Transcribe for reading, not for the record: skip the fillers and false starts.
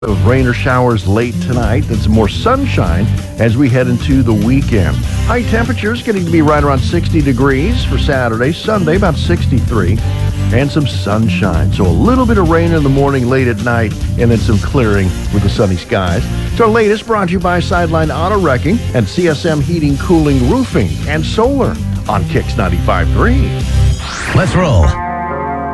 of rain or showers late tonight, then some more sunshine as we head into the weekend. High temperatures getting to be right around 60 degrees for Saturday. Sunday, about 63. And some sunshine. So a little bit of rain in the morning, late at night, and then some clearing with the sunny skies. So our latest brought to you by Sideline Auto Wrecking and CSM Heating, Cooling, Roofing, and Solar on Kicks 95.3. Let's roll.